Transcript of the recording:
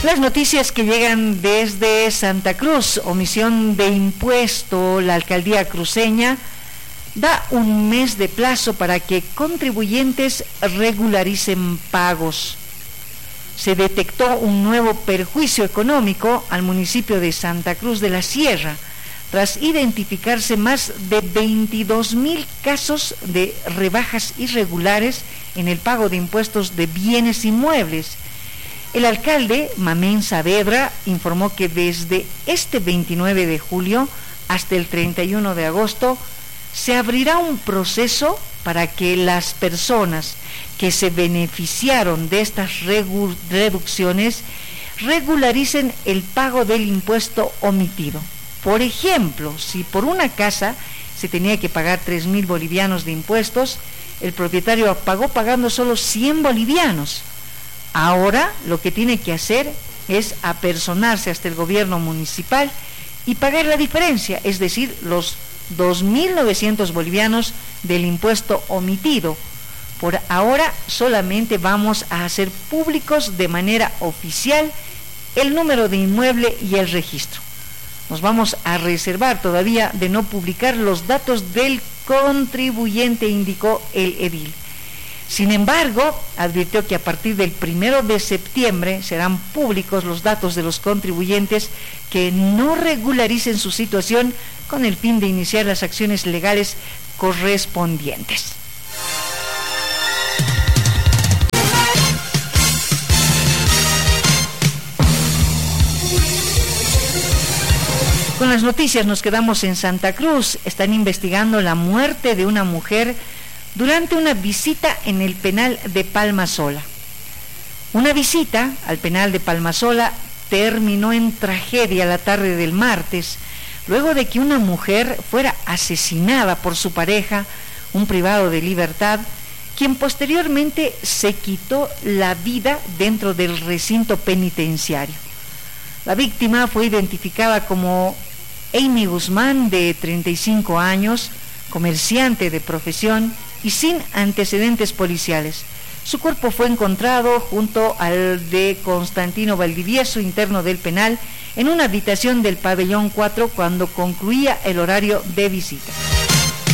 Las noticias que llegan desde Santa Cruz: omisión de impuesto. La alcaldía cruceña da un mes de plazo para que contribuyentes regularicen pagos. Se detectó un nuevo perjuicio económico al municipio de Santa Cruz de la Sierra, tras identificarse más de 22.000 casos de rebajas irregulares en el pago de impuestos de bienes inmuebles. El alcalde, Mamén Saavedra, informó que desde este 29 de julio hasta el 31 de agosto se abrirá un proceso para que las personas que se beneficiaron de estas reducciones regularicen el pago del impuesto omitido. Por ejemplo, si por una casa se tenía que pagar 3.000 bolivianos de impuestos, el propietario pagó pagando solo 100 bolivianos. Ahora lo que tiene que hacer es apersonarse hasta el gobierno municipal y pagar la diferencia, es decir, los 2.900 bolivianos del impuesto omitido. Por ahora solamente vamos a hacer públicos de manera oficial el número de inmueble y el registro. Nos vamos a reservar todavía de no publicar los datos del contribuyente, indicó el edil. Sin embargo, advirtió que a partir del 1 de septiembre serán públicos los datos de los contribuyentes que no regularicen su situación, con el fin de iniciar las acciones legales correspondientes. Con las noticias nos quedamos en Santa Cruz. Están investigando la muerte de una mujer durante una visita en el penal de Palmasola. Una visita al penal de Palmasola terminó en tragedia la tarde del martes, luego de que una mujer fuera asesinada por su pareja, un privado de libertad, quien posteriormente se quitó la vida dentro del recinto penitenciario. La víctima fue identificada como Amy Guzmán, de 35 años, comerciante de profesión y sin antecedentes policiales. Su cuerpo fue encontrado junto al de Constantino Valdivieso, interno del penal, en una habitación del pabellón 4 cuando concluía el horario de visita.